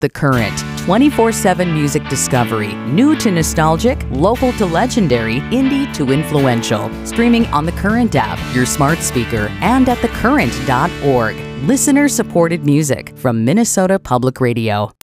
The Current, 24/7 music discovery, new to nostalgic, local to legendary, indie to influential. Streaming on the Current app, your smart speaker, and at thecurrent.org. Listener-supported music from Minnesota Public Radio.